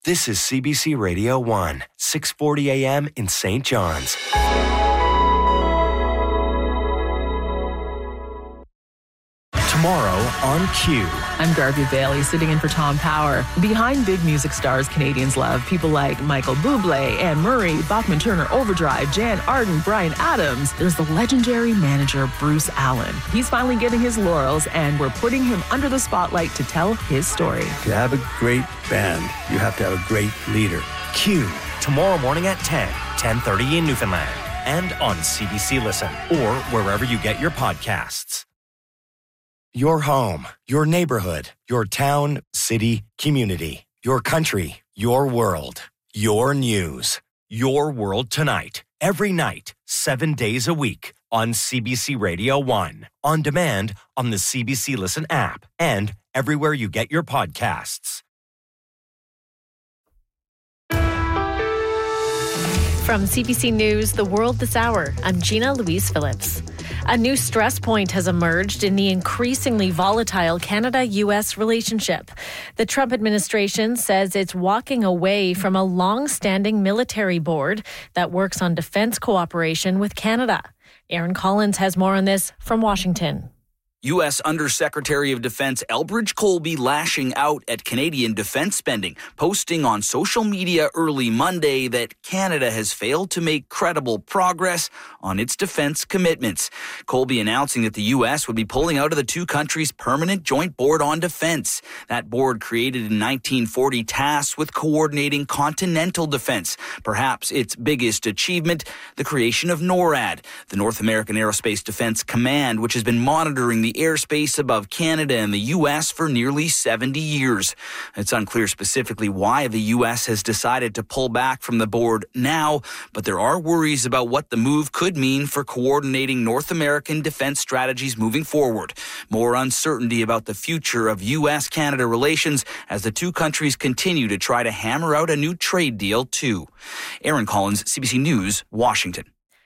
This is CBC Radio 1, 640 AM in St. John's. Tomorrow on Q. I'm Darby Bailey, sitting in for Tom Power. Behind big music stars Canadians love, people like Michael Bublé, Anne Murray, Bachman Turner Overdrive, Jan Arden, Bryan Adams, there's the legendary manager Bruce Allen. He's finally getting his laurels, and we're putting him under the spotlight to tell his story. To have a great band, you have to have a great leader. Q, tomorrow morning at 10:30 in Newfoundland, and on CBC Listen, or wherever you get your podcasts. Your home, your neighborhood, your town, city, community, your country, your world, your news. Your World Tonight, every night, 7 days a week on CBC Radio 1, on demand on the CBC Listen app, and everywhere you get your podcasts. From CBC News, The World This Hour, I'm Gina Louise Phillips. A new stress point has emerged in the increasingly volatile Canada-U.S. relationship. The Trump administration says it's walking away from a long-standing military board that works on defense cooperation with Canada. Aaron Collins has more on this from Washington. U.S. Undersecretary of Defense Elbridge Colby lashing out at Canadian defense spending, posting on social media early Monday that Canada has failed to make credible progress on its defense commitments. Colby announcing that the U.S. would be pulling out of the two countries' permanent joint board on defense. That board, created in 1940, tasked with coordinating continental defense. Perhaps its biggest achievement, the creation of NORAD, the North American Aerospace Defense Command, which has been monitoring the airspace above Canada and the U.S. for nearly 70 years. It's unclear specifically why the U.S. has decided to pull back from the board now, but there are worries about what the move could mean for coordinating North American defense strategies moving forward. More uncertainty about the future of U.S.-Canada relations as the two countries continue to try to hammer out a new trade deal, too. Aaron Collins, CBC News, Washington.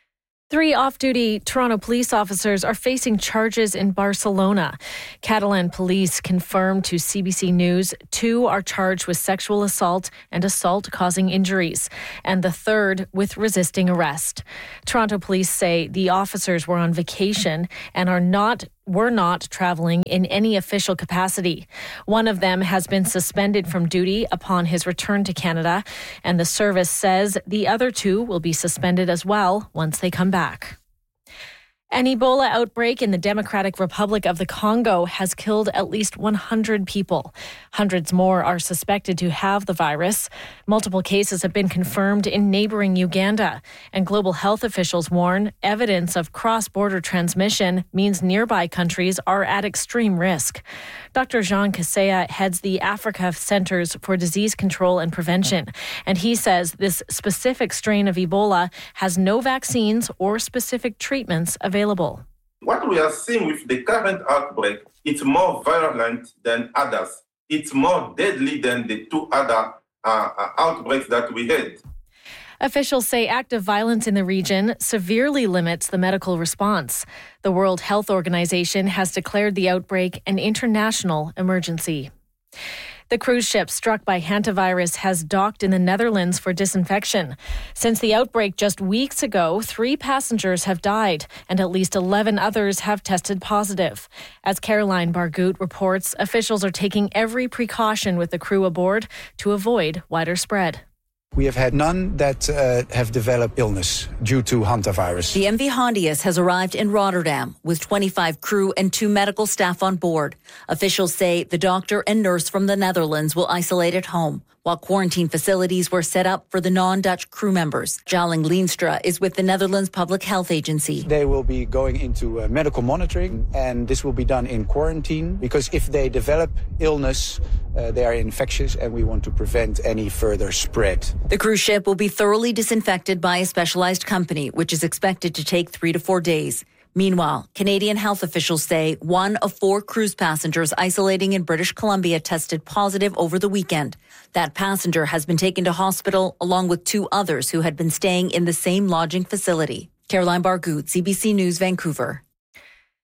3 off-duty Toronto police officers are facing charges in Barcelona. Catalan police confirmed to CBC News 2 are charged with sexual assault and assault causing injuries, and the third with resisting arrest. Toronto police say the officers were on vacation and were not traveling in any official capacity. One of them has been suspended from duty upon his return to Canada, and the service says the other 2 will be suspended as well once they come back. An Ebola outbreak in the Democratic Republic of the Congo has killed at least 100 people. Hundreds more are suspected to have the virus. Multiple cases have been confirmed in neighboring Uganda, and global health officials warn evidence of cross-border transmission means nearby countries are at extreme risk. Dr. Jean Kaseya heads the Africa Centers for Disease Control and Prevention, and he says this specific strain of Ebola has no vaccines or specific treatments available. What we are seeing with the current outbreak, it's more virulent than others. It's more deadly than the 2 other outbreaks that we had. Officials say active violence in the region severely limits the medical response. The World Health Organization has declared the outbreak an international emergency. The cruise ship struck by hantavirus has docked in the Netherlands for disinfection. Since the outbreak just weeks ago, 3 passengers have died and at least 11 others have tested positive. As Caroline Bargout reports, officials are taking every precaution with the crew aboard to avoid wider spread. We have had none that have developed illness due to hantavirus. The MV Hondius has arrived in Rotterdam with 25 crew and 2 medical staff on board. Officials say the doctor and nurse from the Netherlands will isolate at home, while quarantine facilities were set up for the non-Dutch crew members. Jalling Leenstra is with the Netherlands Public Health Agency. They will be going into medical monitoring, and this will be done in quarantine, because if they develop illness, they are infectious, and we want to prevent any further spread. The cruise ship will be thoroughly disinfected by a specialized company, which is expected to take 3 to 4 days. Meanwhile, Canadian health officials say 1 of 4 cruise passengers isolating in British Columbia tested positive over the weekend. That passenger has been taken to hospital along with 2 others who had been staying in the same lodging facility. Caroline Bargout, CBC News, Vancouver.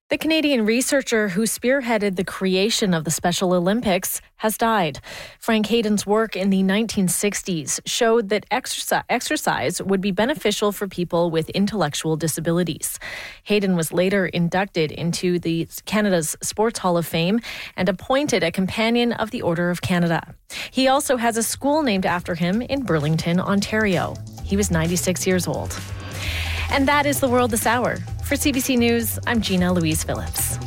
The Canadian researcher who spearheaded the creation of the Special Olympics has died. Frank Hayden's work in the 1960s showed that exercise would be beneficial for people with intellectual disabilities. Hayden was later inducted into the Canada's Sports Hall of Fame and appointed a Companion of the Order of Canada. He also has a school named after him in Burlington, Ontario. He was 96 years old. And that is the world this hour. For CBC News, I'm Gina Louise Phillips.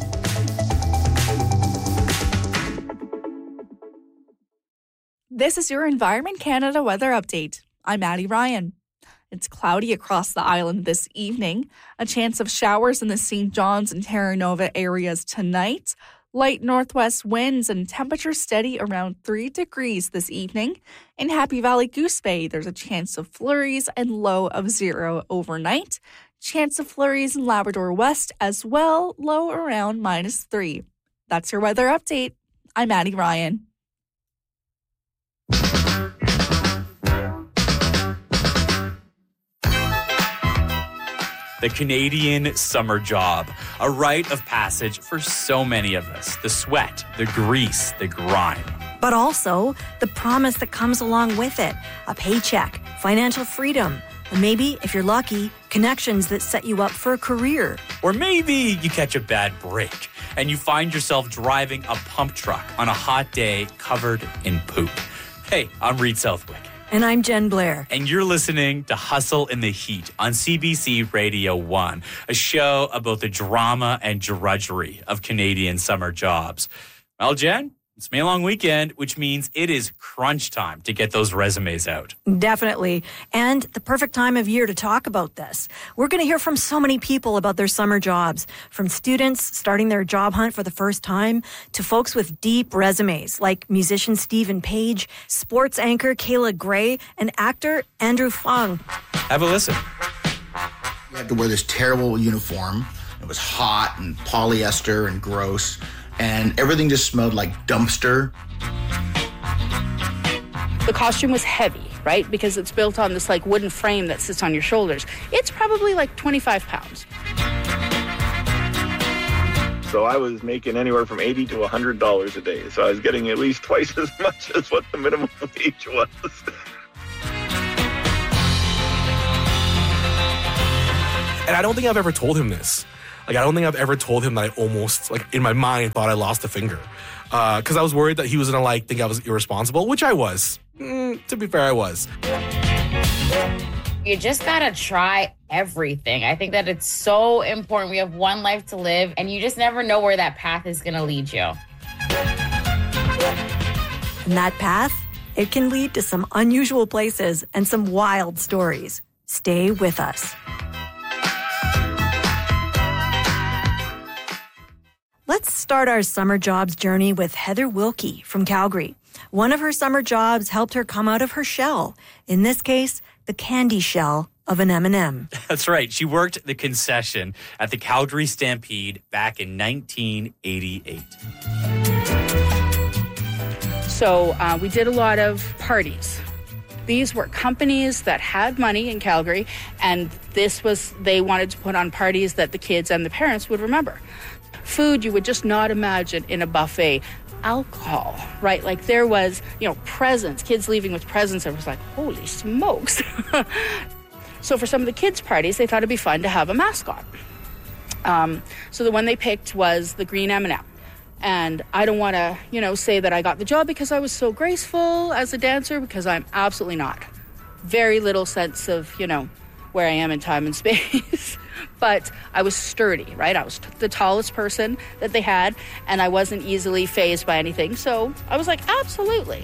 This is your Environment Canada weather update. I'm Maddie Ryan. It's cloudy across the island this evening. A chance of showers in the St. John's and Terra Nova areas tonight. Light northwest winds and temperature steady around 3 degrees this evening. In Happy Valley Goose Bay, there's a chance of flurries and low of 0 overnight. Chance of flurries in Labrador West as well, low around -3. That's your weather update. I'm Maddie Ryan. The Canadian summer job, a rite of passage for so many of us. The sweat, the grease, the grime. But also the promise that comes along with it. A paycheck, financial freedom, and maybe, if you're lucky, connections that set you up for a career. Or maybe you catch a bad break and you find yourself driving a pump truck on a hot day covered in poop. Hey, I'm Reed Southwick. And I'm Jen Blair. And you're listening to Hustle in the Heat on CBC Radio 1, a show about the drama and drudgery of Canadian summer jobs. Well, Jen, it's May Long Weekend, which means it is crunch time to get those resumes out. Definitely. And the perfect time of year to talk about this. We're going to hear from so many people about their summer jobs, from students starting their job hunt for the first time to folks with deep resumes like musician Stephen Page, sports anchor Kayla Gray, and actor Andrew Fung. Have a listen. We had to wear this terrible uniform. It was hot and polyester and gross. And everything just smelled like dumpster. The costume was heavy, right? Because it's built on this wooden frame that sits on your shoulders. It's probably 25 pounds. So I was making anywhere from $80 to $100 a day. So I was getting at least twice as much as what the minimum wage was. And I don't think I've ever told him this. I don't think I've ever told him that I almost, in my mind, thought I lost a finger. Because I was worried that he was going to, think I was irresponsible, which I was. To be fair, I was. You just got to try everything. I think that it's so important. We have one life to live, and you just never know where that path is going to lead you. And that path, it can lead to some unusual places and some wild stories. Stay with us. Let's start our summer jobs journey with Heather Wilkie from Calgary. One of her summer jobs helped her come out of her shell. In this case, the candy shell of an M&M. That's right. She worked the concession at the Calgary Stampede back in 1988. So we did a lot of parties. These were companies that had money in Calgary, and they wanted to put on parties that the kids and the parents would remember. Food you would just not imagine in a buffet. Alcohol, right? There was, presents, kids leaving with presents. It was holy smokes. So for some of the kids' parties, they thought it'd be fun to have a mascot. So the one they picked was the green M&M. And I don't want to, say that I got the job because I was so graceful as a dancer, because I'm absolutely not. Very little sense of, where I am in time and space. But I was sturdy, right? I was the tallest person that they had, and I wasn't easily fazed by anything. So I was absolutely.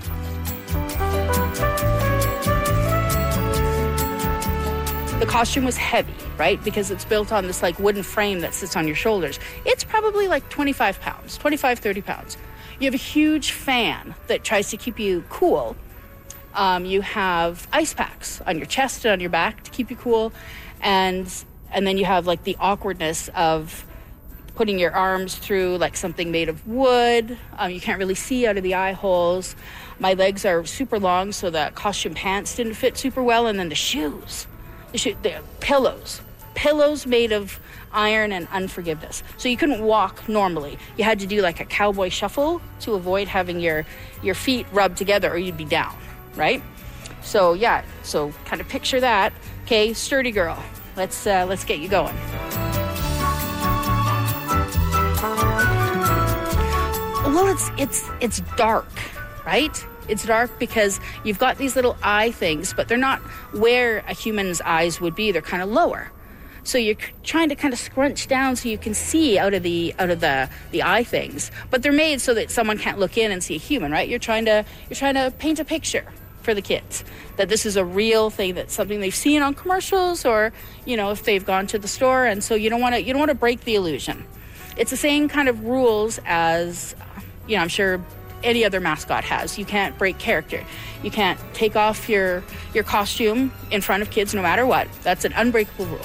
The costume was heavy, right? Because it's built on this wooden frame that sits on your shoulders. It's probably 25 pounds, 25, 30 pounds. You have a huge fan that tries to keep you cool. You have ice packs on your chest and on your back to keep you cool. And then you have the awkwardness of putting your arms through something made of wood. You can't really see out of the eye holes. My legs are super long, so the costume pants didn't fit super well. And then the shoes, the pillows pillows made of iron and unforgiveness. So you couldn't walk normally. You had to do like a cowboy shuffle to avoid having your feet rubbed together or you'd be down, right? So yeah, so kind of picture that. Okay, sturdy girl. Let's get you going. Well, it's dark, right? It's dark because you've got these little eye things, but they're not where a human's eyes would be. They're kind of lower. So you're trying to kind of scrunch down so you can see out of the eye things. But they're made so that someone can't look in and see a human, right? You're trying to paint a picture for the kids that this is a real thing, that's something they've seen on commercials or, if they've gone to the store, and so you don't want to break the illusion. It's the same kind of rules as, I'm sure any other mascot has. You can't break character. You can't take off your costume in front of kids no matter what. That's an unbreakable rule.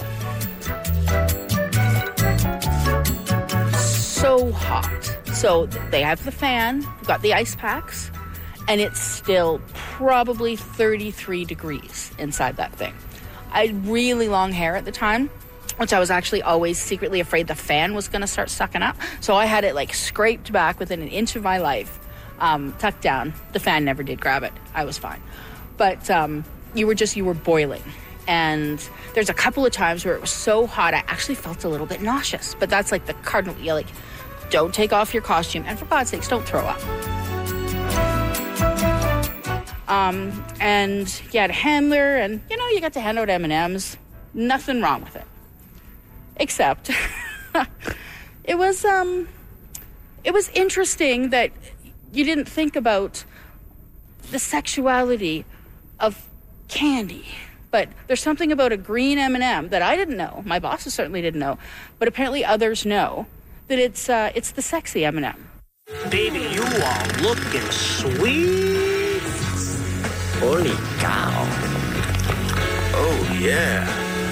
So hot. So they have the fan, got the ice packs, and it's still probably 33 degrees inside that thing. I had really long hair at the time, which I was actually always secretly afraid the fan was going to start sucking up. So I had it like scraped back within an inch of my life, tucked down. The fan never did grab it. I was fine. But you were boiling. And there's a couple of times where it was so hot, I actually felt a little bit nauseous. But that's like the cardinal, don't take off your costume. And for God's sakes, don't throw up. And you had a handler, and, you got to hand out M&Ms. Nothing wrong with it. Except it was interesting that you didn't think about the sexuality of candy. But there's something about a green M&M that I didn't know. My bosses certainly didn't know. But apparently others know that it's the sexy M&M. Baby, you are looking sweet. Holy cow. Oh, yeah.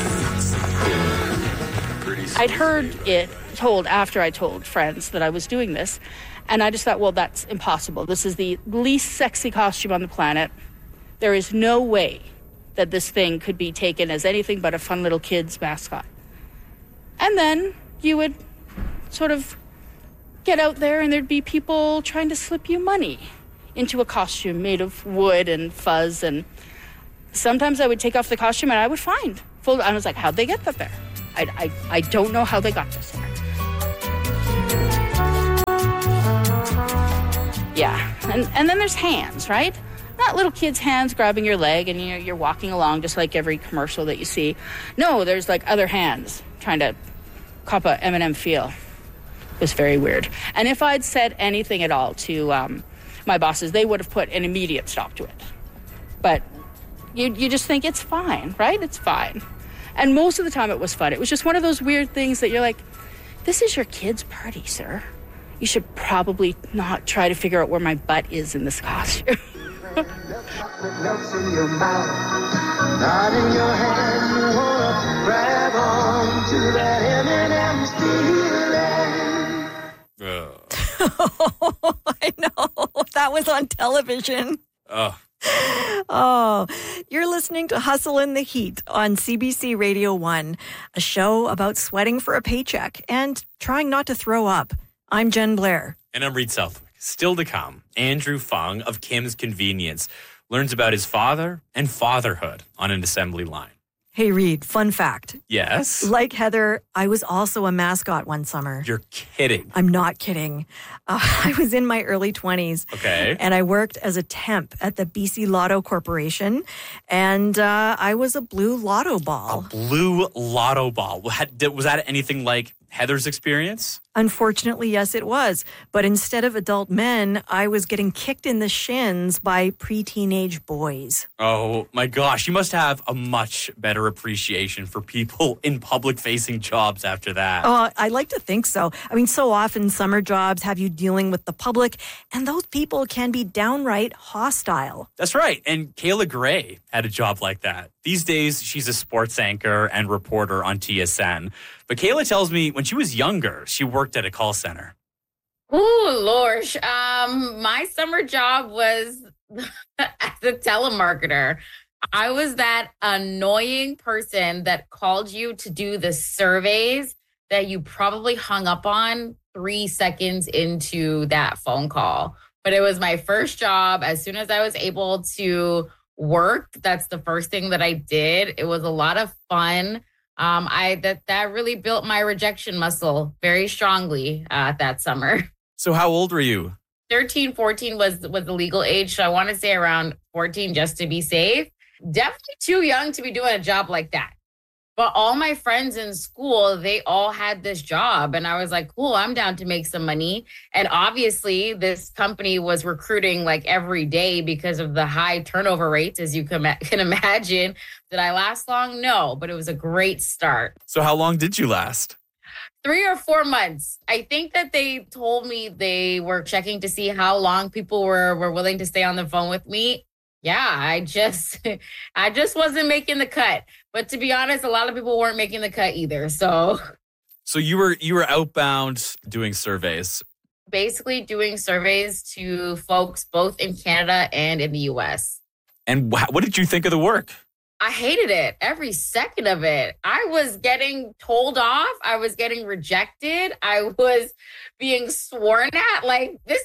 I'd heard it told after I told friends that I was doing this, and I just thought, well, that's impossible. This is the least sexy costume on the planet. There is no way that this thing could be taken as anything but a fun little kid's mascot. And then you would sort of get out there and there'd be people trying to slip you money into a costume made of wood and fuzz, and sometimes I would take off the costume and I would find full. I was like, how'd they get that there? I don't know how they got this there. Yeah, and then there's hands, right? Not little kids' hands grabbing your leg and you're walking along just like every commercial that you see. No, there's like other hands trying to cop a M&M feel. It was very weird. And if I'd said anything at all to my bosses, they would have put an immediate stop to it. But you just think it's fine, right? It's fine. And most of the time it was fun. It was just one of those weird things that you're like, this is your kid's party, sir. You should probably not try to figure out where my butt is in this costume. Melts in your mouth, not in your hand. You wanna grab on to that M&M feeling. I know. That was on television. Oh, you're listening to Hustle in the Heat on CBC Radio 1, a show about sweating for a paycheck and trying not to throw up. I'm Jen Blair. And I'm Reed Southwick. Still to come, Andrew Fung of Kim's Convenience learns about his father and fatherhood on an assembly line. Hey, Reed, fun fact. Yes? Like Heather, I was also a mascot one summer. You're kidding. I'm not kidding. I was in my early 20s. Okay. And I worked as a temp at the BC Lotto Corporation. And I was a blue lotto ball. A blue lotto ball. Was that anything like Heather's experience? Unfortunately, yes, it was. But instead of adult men, I was getting kicked in the shins by pre-teenage boys. Oh, my gosh. You must have a much better appreciation for people in public-facing jobs after that. Oh, I like to think so. I mean, so often summer jobs have you dealing with the public, and those people can be downright hostile. That's right. And Kayla Gray had a job like that. These days, she's a sports anchor and reporter on TSN. But Kayla tells me when she was younger, she worked at a call center. Ooh, Lorsh. My summer job was as a telemarketer. I was that annoying person that called you to do the surveys that you probably hung up on 3 seconds into that phone call. But it was my first job. As soon as I was able to work, that's the first thing that I did. It was a lot of fun. That really built my rejection muscle very strongly that summer. So how old were you? 13, 14 was the legal age. So I want to say around 14 just to be safe. Definitely too young to be doing a job like that. But all my friends in school, they all had this job. And I was like, cool, I'm down to make some money. And obviously, this company was recruiting like every day because of the high turnover rates, as you can imagine. Did I last long? No, but it was a great start. So how long did you last? 3 or 4 months. I think that they told me they were checking to see how long people were willing to stay on the phone with me. Yeah, I just wasn't making the cut. But to be honest, a lot of people weren't making the cut either. So you were outbound doing surveys. Basically doing surveys to folks both in Canada and in the US. And what did you think of the work? I hated it, every second of it. I was getting told off. I was getting rejected. I was being sworn at. Like, this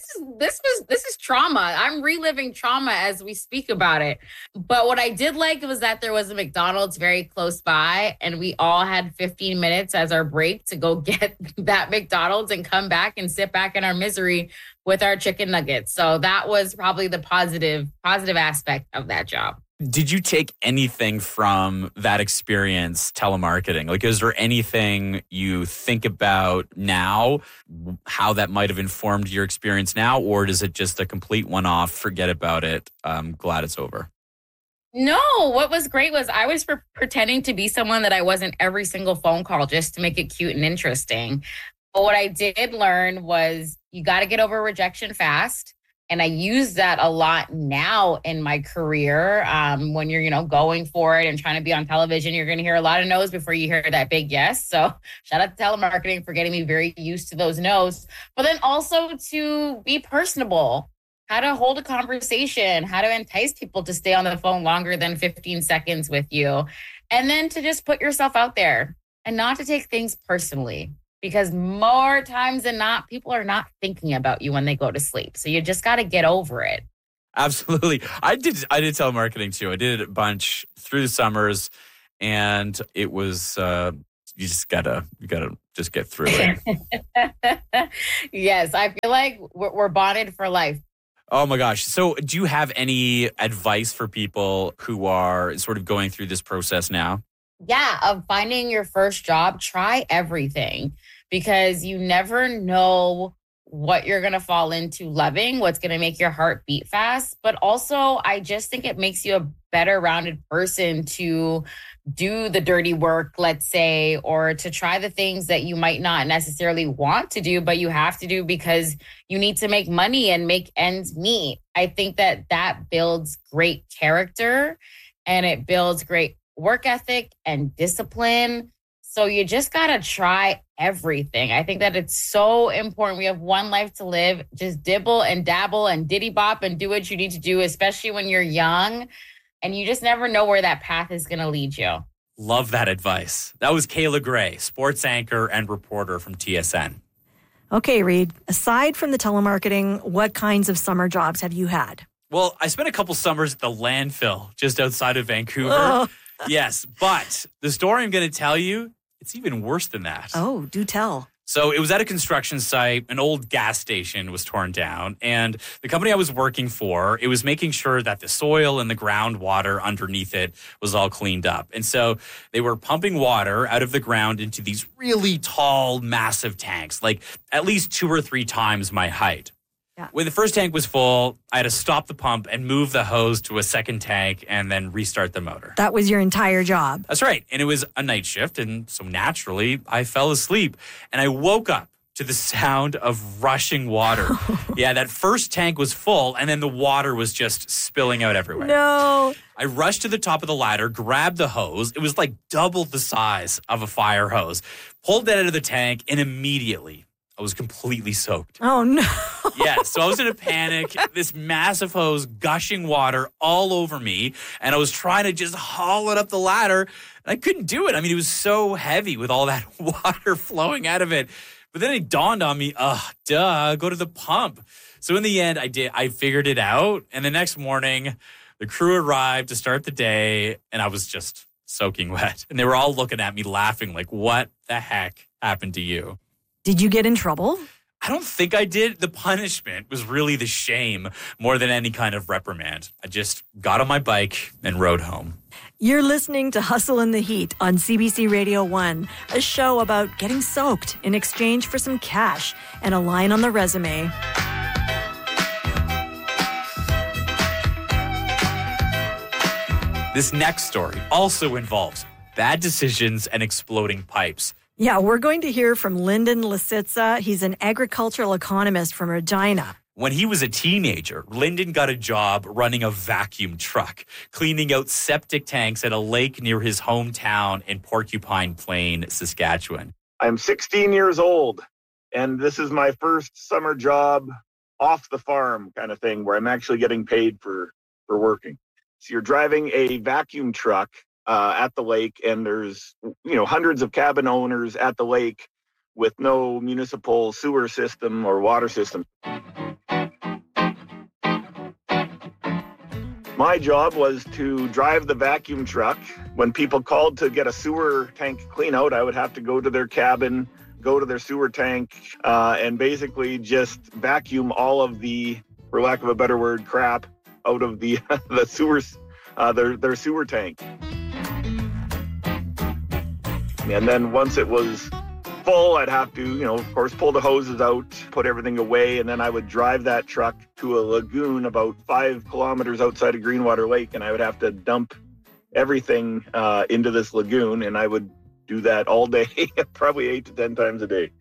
is trauma. I'm reliving trauma as we speak about it. But what I did like was that there was a McDonald's very close by, and we all had 15 minutes as our break to go get that McDonald's and come back and sit back in our misery with our chicken nuggets. So that was probably the positive aspect of that job. Did you take anything from that experience, telemarketing? Like, is there anything you think about now, how that might have informed your experience now? Or is it just a complete one-off, forget about it, glad it's over? No, what was great was I was pretending to be someone that I wasn't every single phone call just to make it cute and interesting. But what I did learn was you got to get over rejection fast. And I use that a lot now in my career. When you're, going for it and trying to be on television, you're going to hear a lot of no's before you hear that big yes. So shout out to telemarketing for getting me very used to those no's. But then also to be personable, how to hold a conversation, how to entice people to stay on the phone longer than 15 seconds with you. And then to just put yourself out there and not to take things personally. Because more times than not, people are not thinking about you when they go to sleep. So you just got to get over it. Absolutely. I did telemarketing too. I did it a bunch through the summers, and it was you gotta just get through it. Yes, I feel like we're bonded for life. Oh my gosh. So do you have any advice for people who are sort of going through this process now? Yeah, of finding your first job, try everything because you never know what you're going to fall into loving, what's going to make your heart beat fast. But also, I just think it makes you a better rounded person to do the dirty work, let's say, or to try the things that you might not necessarily want to do, but you have to do because you need to make money and make ends meet. I think that builds great character and it builds great work ethic and discipline. So you just got to try everything. I think that it's so important. We have one life to live. Just dibble and dabble and diddy bop and do what you need to do, especially when you're young. And you just never know where that path is going to lead you. Love that advice. That was Kayla Gray, sports anchor and reporter from TSN. Okay, Reed, aside from the telemarketing, what kinds of summer jobs have you had? Well, I spent a couple summers at the landfill just outside of Vancouver. Oh. Yes, but the story I'm going to tell you, it's even worse than that. Oh, do tell. So it was at a construction site. An old gas station was torn down. And the company I was working for, it was making sure that the soil and the groundwater underneath it was all cleaned up. And so they were pumping water out of the ground into these really tall, massive tanks, like at least 2 or 3 times my height. Yeah. When the first tank was full, I had to stop the pump and move the hose to a second tank and then restart the motor. That was your entire job. That's right. And it was a night shift. And so naturally, I fell asleep. And I woke up to the sound of rushing water. Yeah, that first tank was full and then the water was just spilling out everywhere. No. I rushed to the top of the ladder, grabbed the hose. It was like double the size of a fire hose. Pulled that out of the tank and immediately I was completely soaked. Oh, no. Yeah, so I was in a panic, this massive hose gushing water all over me, and I was trying to just haul it up the ladder, and I couldn't do it. I mean, it was so heavy with all that water flowing out of it. But then it dawned on me, go to the pump. So in the end, I did. I figured it out, and the next morning, the crew arrived to start the day, and I was just soaking wet. And they were all looking at me laughing like, what the heck happened to you? Did you get in trouble? I don't think I did. The punishment was really the shame more than any kind of reprimand. I just got on my bike and rode home. You're listening to Hustle in the Heat on CBC Radio 1, a show about getting soaked in exchange for some cash and a line on the resume. This next story also involves bad decisions and exploding pipes. Yeah, we're going to hear from Lyndon Lisitsa. He's an agricultural economist from Regina. When he was a teenager, Lyndon got a job running a vacuum truck, cleaning out septic tanks at a lake near his hometown in Porcupine Plain, Saskatchewan. I'm 16 years old, and this is my first summer job off the farm kind of thing where I'm actually getting paid for working. So you're driving a vacuum truck at the lake, and there's hundreds of cabin owners at the lake with no municipal sewer system or water system. My job was to drive the vacuum truck. When people called to get a sewer tank clean out, I would have to go to their cabin, go to their sewer tank, and basically just vacuum all of the, for lack of a better word, crap out of the sewers, their sewer tank. And then once it was full, I'd have to, of course, pull the hoses out, put everything away, and then I would drive that truck to a lagoon about 5 kilometers outside of Greenwater Lake, and I would have to dump everything into this lagoon, and I would do that all day, probably 8 to 10 times a day.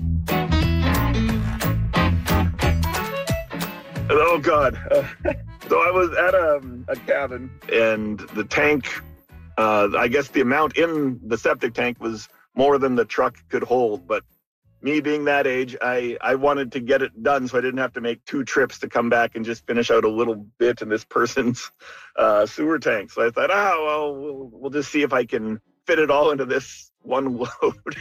Oh, God. So I was at a cabin, and the tank, I guess the amount in the septic tank was more than the truck could hold. But me being that age, I wanted to get it done so I didn't have to make 2 trips to come back and just finish out a little bit in this person's sewer tank. So I thought, we'll just see if I can fit it all into this one load.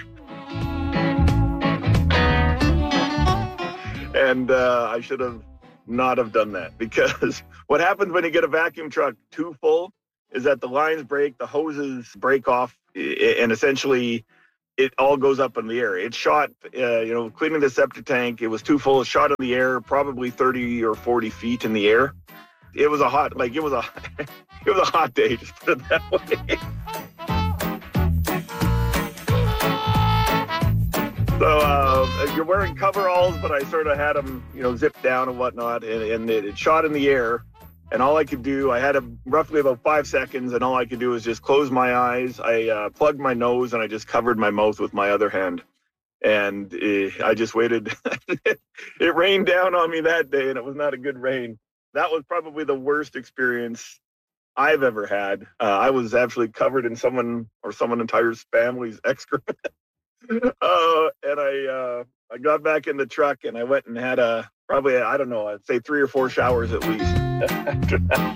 And I should have not have done that, because what happens when you get a vacuum truck too full is that the lines break, the hoses break off, and essentially it all goes up in the air. It shot, cleaning the septic tank, it was too full, it shot in the air, probably 30 or 40 feet in the air. It was a hot day, just put it that way. So you're wearing coveralls, but I sort of had them, zipped down and whatnot, and it shot in the air. And all I could do, I had roughly about 5 seconds, and all I could do was just close my eyes. I plugged my nose, and I just covered my mouth with my other hand. And I just waited. It rained down on me that day, and it was not a good rain. That was probably the worst experience I've ever had. I was actually covered in someone entire family's excrement. And I got back in the truck, and I went and had I'd say 3 or 4 showers at least after that.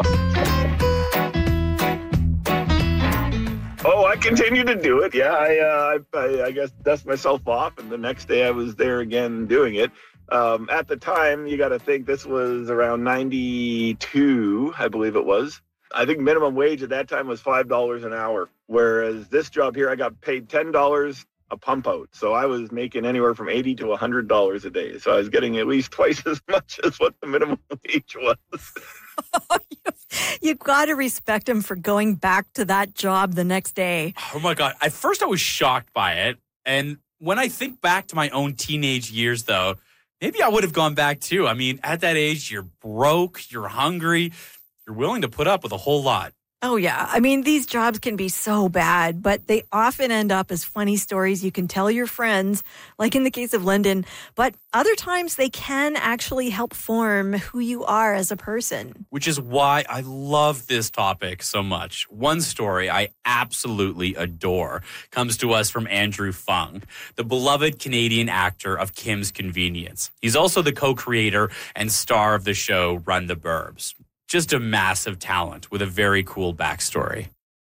Oh, I continued to do it. Yeah, I guess dust myself off, and the next day I was there again doing it. At the time, you got to think this was around 92, I believe it was. I think minimum wage at that time was $5 an hour, whereas this job here, I got paid $10 a pump out. So I was making anywhere from $80 to $100 a day. So I was getting at least twice as much as what the minimum wage was. You've got to respect him for going back to that job the next day. Oh my God. At first I was shocked by it. And when I think back to my own teenage years, though, maybe I would have gone back too. I mean, at that age, you're broke, you're hungry, you're willing to put up with a whole lot. Oh, yeah. I mean, these jobs can be so bad, but they often end up as funny stories you can tell your friends, like in the case of Lyndon. But other times they can actually help form who you are as a person. Which is why I love this topic so much. One story I absolutely adore comes to us from Andrew Fung, the beloved Canadian actor of Kim's Convenience. He's also the co-creator and star of the show Run the Burbs. Just a massive talent with a very cool backstory.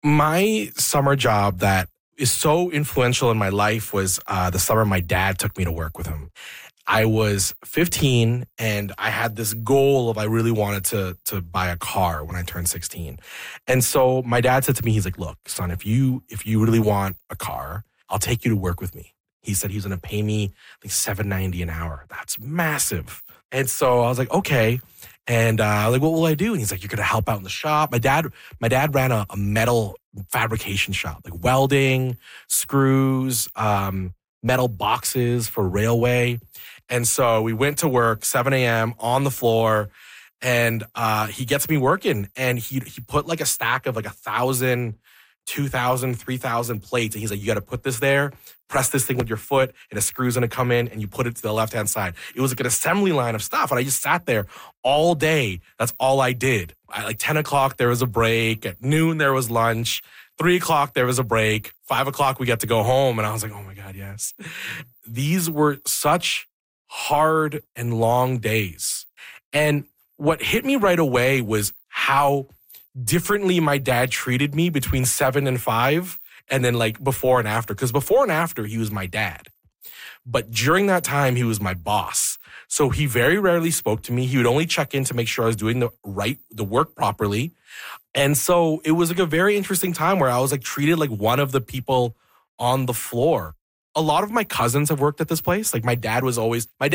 My summer job that is so influential in my life was the summer my dad took me to work with him. I was 15 and I had this goal of I really wanted to buy a car when I turned 16. And so my dad said to me, he's like, look, son, if you really want a car, I'll take you to work with me. He said he's going to pay me, I think, $7.90 an hour. That's massive. And so I was like, okay. And I was like, what will I do? And he's like, you're going to help out in the shop. My dad ran a metal fabrication shop, like welding, screws, metal boxes for railway. And so we went to work 7 a.m. on the floor, and he gets me working. And he put like a stack of like 1,000, 2,000, 3,000 plates. And he's like, you got to put this there, press this thing with your foot, and a screw's going to come in, and you put it to the left-hand side. It was like an assembly line of stuff. And I just sat there all day. That's all I did. At like 10 o'clock, there was a break. At noon, there was lunch. 3 o'clock, there was a break. 5 o'clock, we got to go home. And I was like, oh my God, yes. These were such hard and long days. And what hit me right away was how differently my dad treated me between 7 and 5, and then like before and after. Because before and after, he was my dad. But during that time, he was my boss. So he very rarely spoke to me. He would only check in to make sure I was doing the work properly. And so it was like a very interesting time where I was like treated like one of the people on the floor. A lot of my cousins have worked at this place. Like my dad is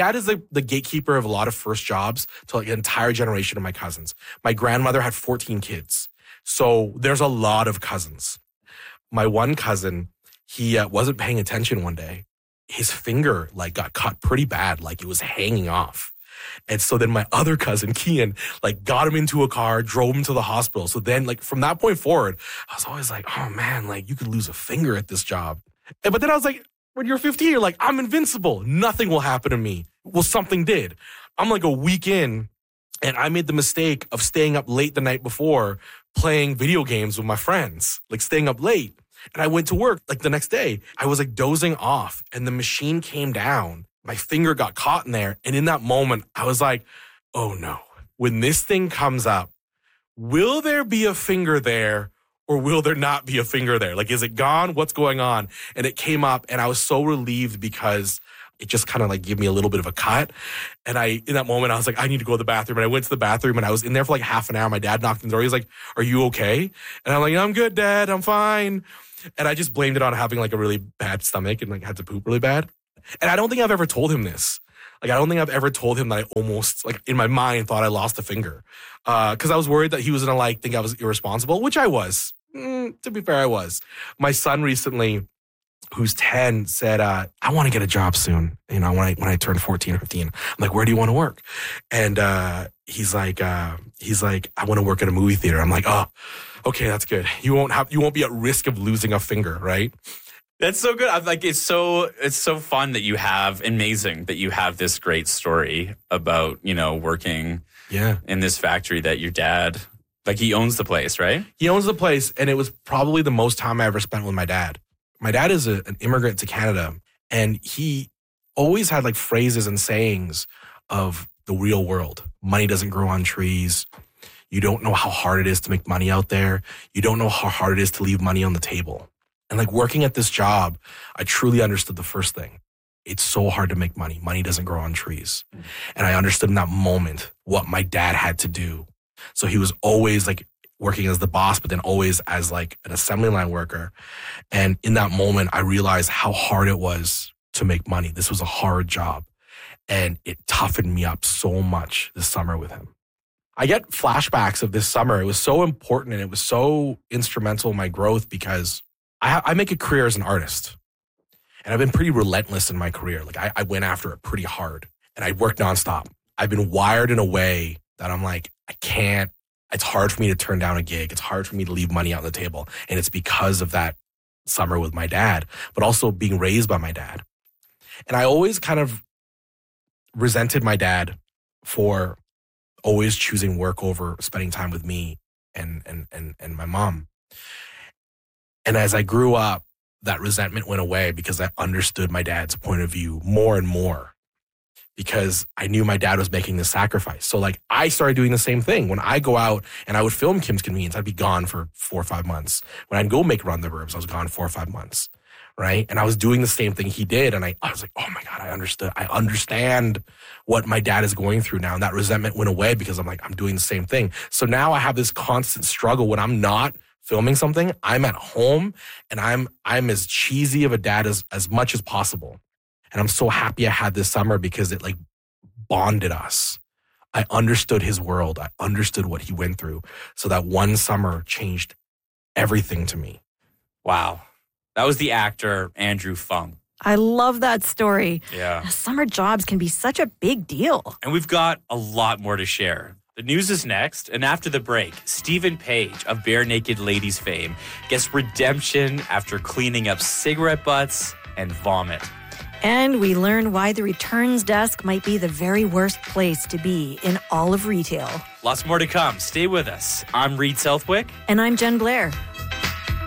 the gatekeeper of a lot of first jobs to like an entire generation of my cousins. My grandmother had 14 kids. So there's a lot of cousins. My one cousin, he wasn't paying attention one day. His finger like got cut pretty bad, like it was hanging off. And so then my other cousin, Kian, like got him into a car, drove him to the hospital. So then like from that point forward, I was always like, oh man, like you could lose a finger at this job. But then I was like, when you're 15, you're like, I'm invincible. Nothing will happen to me. Well, something did. I'm like a week in, and I made the mistake of staying up late the night before playing video games with my friends, like staying up late. And I went to work like the next day. I was like dozing off, and the machine came down. My finger got caught in there. And in that moment, I was like, oh no. When this thing comes up, will there be a finger there? Or will there not be a finger there? Like, is it gone? What's going on? And it came up, and I was so relieved because it just kind of like gave me a little bit of a cut. And in that moment, I was like, I need to go to the bathroom. And I went to the bathroom, and I was in there for like half an hour. My dad knocked on the door. He's like, are you okay? And I'm like, I'm good, Dad. I'm fine. And I just blamed it on having like a really bad stomach and like had to poop really bad. And I don't think I've ever told him this. Like, I don't think I've ever told him that I almost, like, in my mind thought I lost a finger. Because I was worried that he was going to, like, think I was irresponsible, which I was. To be fair, I was. My son recently, who's 10, said, I want to get a job soon. You know, when I turn 14 or 15. I'm like, where do you want to work? And he's like, I want to work at a movie theater. I'm like, oh, okay, that's good. You won't be at risk of losing a finger, right? That's so good. I'm like, it's so fun that you have this great story about, you know, working in this factory that your dad, like, he owns the place, right? He owns the place, and it was probably the most time I ever spent with my dad. My dad is an immigrant to Canada, and he always had like phrases and sayings of the real world. Money doesn't grow on trees. You don't know how hard it is to make money out there. You don't know how hard it is to leave money on the table. And like working at this job, I truly understood the first thing. It's so hard to make money. Money doesn't grow on trees. And I understood in that moment what my dad had to do. So he was always like working as the boss, but then always as like an assembly line worker. And in that moment, I realized how hard it was to make money. This was a hard job. And it toughened me up so much this summer with him. I get flashbacks of this summer. It was so important, and it was so instrumental in my growth because I make a career as an artist, and I've been pretty relentless in my career. Like I went after it pretty hard, and I worked nonstop. I've been wired in a way that I'm like, I can't It's hard for me to turn down a gig. It's hard for me to leave money on the table. And it's because of that summer with my dad, but also being raised by my dad. And I always kind of resented my dad for always choosing work over spending time with me and my mom. And as I grew up, that resentment went away because I understood my dad's point of view more and more, because I knew my dad was making this sacrifice. So like I started doing the same thing. When I go out and I would film Kim's Convenience, I'd be gone for 4 or 5 months. When I'd go make Run the Burbs, I was gone 4 or 5 months, right? And I was doing the same thing he did. And I was like, oh my God, I understand what my dad is going through now. And that resentment went away because I'm like, I'm doing the same thing. So now I have this constant struggle when I'm not filming something, I'm at home and I'm as cheesy of a dad as much as possible. And I'm so happy I had this summer because it like bonded us. I understood his world. I understood what he went through. So that one summer changed everything to me. Wow. That was the actor, Andrew Fung. I love that story. Yeah. Summer jobs can be such a big deal. And we've got a lot more to share. The news is next, and after the break, Stephen Page of Bare Naked Ladies fame gets redemption after cleaning up cigarette butts and vomit. And we learn why the returns desk might be the very worst place to be in all of retail. Lots more to come. Stay with us. I'm Reed Southwick. And I'm Jen Blair.